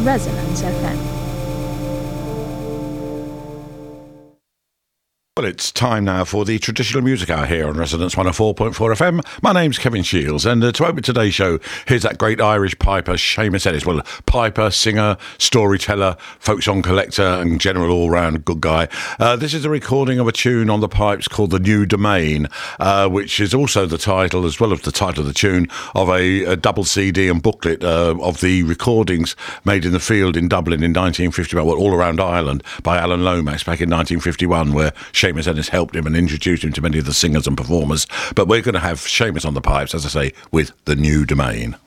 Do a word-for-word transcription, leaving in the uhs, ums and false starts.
Resonance F M. Well, it's time now for the traditional music hour here on Resonance one oh four point four F M. My name's Kevin Shields, and uh, to open today's show, here's that great Irish piper, Seamus Ennis. Well, piper, singer, storyteller, folk song collector, and general all-round good guy. Uh, this is a recording of a tune on the pipes called The New Domain, uh, which is also the title, as well as the title of the tune, of a, a double C D and booklet uh, of the recordings made in the field in Dublin in nineteen fifty-one, well, all around Ireland, by Alan Lomax back in nineteen fifty-one, where Seamus Ennis helped him and introduced him to many of the singers and performers. But we're going to have Seamus on the pipes, as I say, with The New Domain.